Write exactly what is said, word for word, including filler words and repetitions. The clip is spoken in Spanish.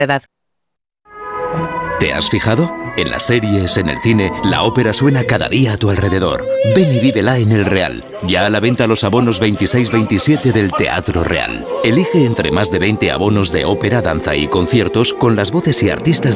edad. ¿Te has fijado? En las series, en el cine, la ópera suena cada día a tu alrededor. Ven y vívela en El Real. Ya a la venta los abonos veintiséis veintisiete del Teatro Real. Elige entre más de veinte abonos de ópera, danza y conciertos con las voces y artistas